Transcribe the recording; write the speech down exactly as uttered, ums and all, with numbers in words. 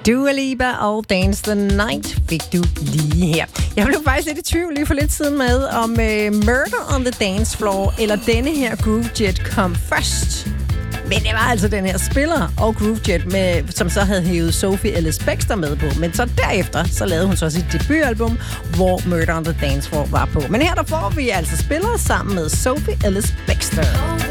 Dua Lipa og Dance the Night fik du lige her. Jeg blev faktisk lidt i tvivl lige for lidt siden med, om uh, Murder on the Dance Floor eller denne her Groove Jet kom først. Men det var altså den her spiller og Groove Jet, med, som så havde hævet Sophie Ellis Bextor med på. Men så derefter, så lavede hun så sit debutalbum, hvor Murder on the Dance Floor var på. Men her der får vi altså spillere sammen med Sophie Ellis Bextor.